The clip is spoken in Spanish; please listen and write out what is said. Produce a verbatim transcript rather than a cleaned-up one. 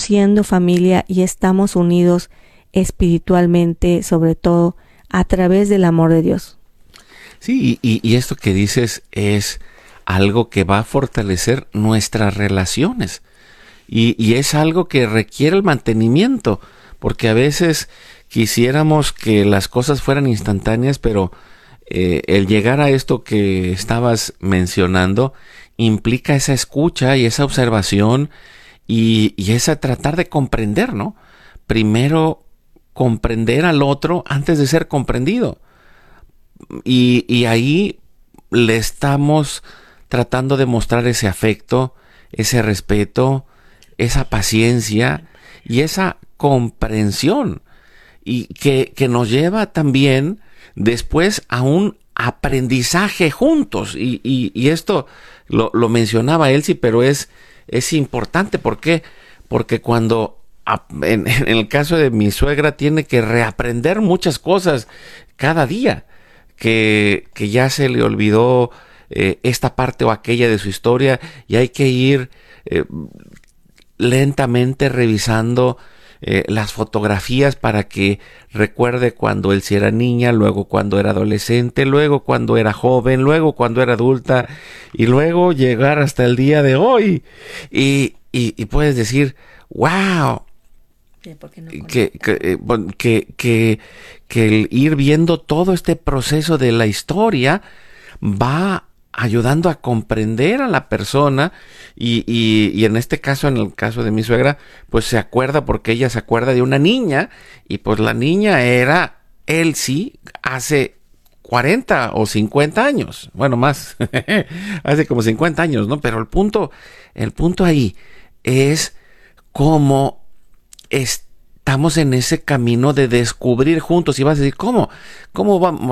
siendo familia y estamos unidos espiritualmente, sobre todo a través del amor de Dios. Sí, y, y esto que dices es algo que va a fortalecer nuestras relaciones. Y, y es algo que requiere el mantenimiento, porque a veces quisiéramos que las cosas fueran instantáneas, pero eh, el llegar a esto que estabas mencionando implica esa escucha y esa observación y, y esa tratar de comprender, ¿no? Primero comprender al otro antes de ser comprendido. Y, y ahí le estamos tratando de mostrar ese afecto, ese respeto, esa paciencia y esa comprensión, y que, que nos lleva también después a un aprendizaje juntos. Y, y, y esto lo, lo mencionaba Elsie, pero es, es importante. ¿Por qué? Porque cuando en, en el caso de mi suegra tiene que reaprender muchas cosas cada día, que, que ya se le olvidó eh, esta parte o aquella de su historia, y hay que ir eh, lentamente revisando eh, las fotografías para que recuerde cuando él sí era niña, luego cuando era adolescente, luego cuando era joven, luego cuando era adulta, y luego llegar hasta el día de hoy. Y, y, y puedes decir, wow, no que, que, eh, que, que, que el ir viendo todo este proceso de la historia va ayudando a comprender a la persona, y, y, y en este caso, en el caso de mi suegra, pues se acuerda porque ella se acuerda de una niña, y pues la niña era Elsie hace cuarenta o cincuenta años, bueno, más, hace como cincuenta años, ¿no? Pero el punto, el punto ahí es cómo estamos en ese camino de descubrir juntos. Y vas a decir, ¿cómo? ¿Cómo vamos?